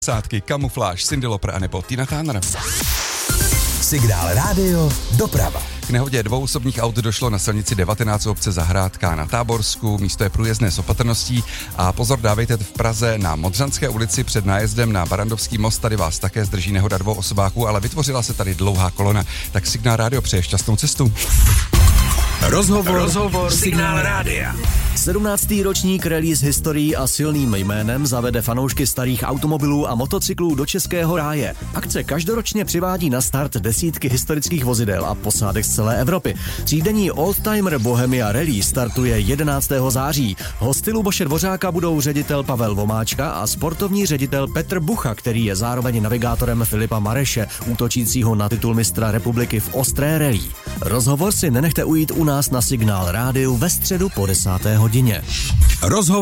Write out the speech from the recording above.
Sádky, Kamufláž, Cyndi Lauper a nebo Tina Turner. Signál Rádio doprava. K nehodě 2 osobních aut došlo na silnici 19 obce Zahrádká na Táborsku, místo je průjezdné s opatrností a pozor dávejte v Praze na Modřanské ulici před nájezdem na Barandovský most, tady vás také zdrží nehoda 2 osobáků, ale vytvořila se tady dlouhá kolona, tak Signál Rádio přeje šťastnou cestu. Rozhovor Signál Rádia. 17. ročník rally s historií a silným jménem zavede fanoušky starých automobilů a motocyklů do českého ráje. Akce každoročně přivádí na start desítky historických vozidel a posádek z celé Evropy. Třídenní Oldtimer Bohemia Rally startuje 11. září. Hosty Luboše Dvořáka budou ředitel Pavel Vomáčka a sportovní ředitel Petr Bucha, který je zároveň navigátorem Filipa Mareše, útočícího na titul mistra republiky v ostré rally. Rozhovor si nenechte ujít u nás na Signál Rádiu ve středu po 10. hodině. Rozhovor